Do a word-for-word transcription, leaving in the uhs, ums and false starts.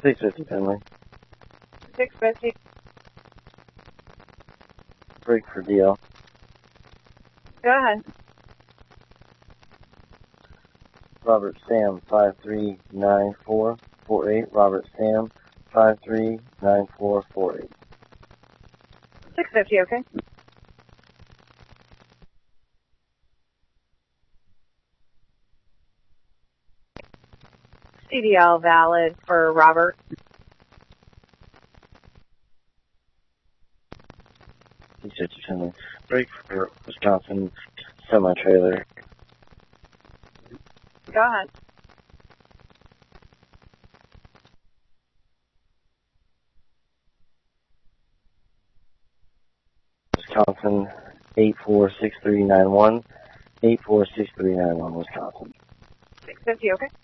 six fifty, Finley. six fifty. Break for D L. Go ahead. Robert Sam, five three nine four four eight. Robert Sam, five three nine four four eight. six fifty, okay? C D L valid for Robert. six fifty, Finley. Break for Wisconsin semi-trailer. Go ahead. Wisconsin, eight four six three nine one. eight four six three nine one, Wisconsin. six fifty, okay?